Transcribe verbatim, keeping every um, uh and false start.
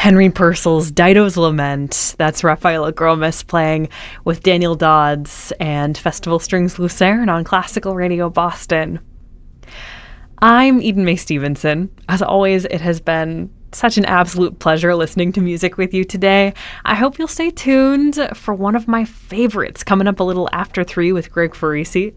Henry Purcell's Dido's Lament. That's Rafaela Gromis playing with Daniel Dodds and Festival Strings Lucerne on Classical Radio Boston. I'm Eden Mae Stevenson. As always, it has been such an absolute pleasure listening to music with you today. I hope you'll stay tuned for one of my favorites coming up a little after three with Greg Farisi.